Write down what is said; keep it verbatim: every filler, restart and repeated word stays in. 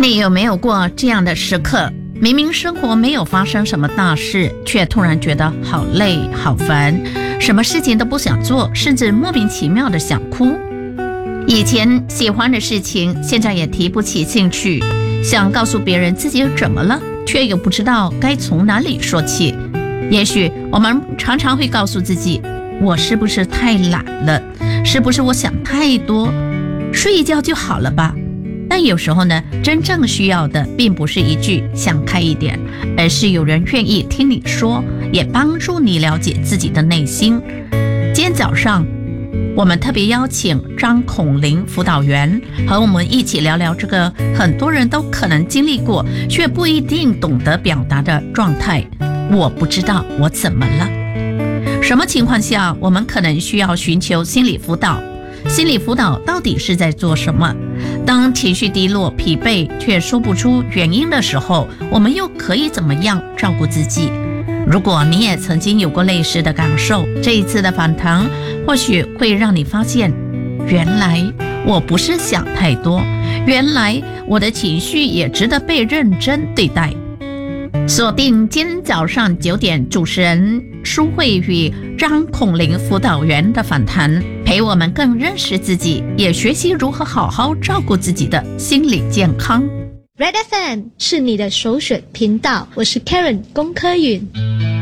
你有没有过这样的时刻？明明生活没有发生什么大事，却突然觉得好累好烦，什么事情都不想做，甚至莫名其妙的想哭。以前喜欢的事情，现在也提不起兴趣，想告诉别人自己怎么了，却又不知道该从哪里说起。也许我们常常会告诉自己，我是不是太懒了？是不是我想太多？睡一觉就好了吧？但有时候呢，真正需要的并不是一句想开一点，而是有人愿意听你说，也帮助你了解自己的内心。今天早上我们特别邀请张孔玲辅导员和我们一起聊聊这个很多人都可能经历过却不一定懂得表达的状态，我不知道我怎么了。什么情况下我们可能需要寻求心理辅导？心理辅导到底是在做什么？当情绪低落、疲惫却说不出原因的时候，我们又可以怎么样照顾自己？如果你也曾经有过类似的感受，这一次的访谈或许会让你发现，原来我不是想太多，原来我的情绪也值得被认真对待。锁定今天早上九点，主持人舒慧与张孔玲辅导员的访谈，陪我们更认识自己，也学习如何好好照顾自己的心理健康。 Red F M 是你的首选频道，我是 Karen 龚科允。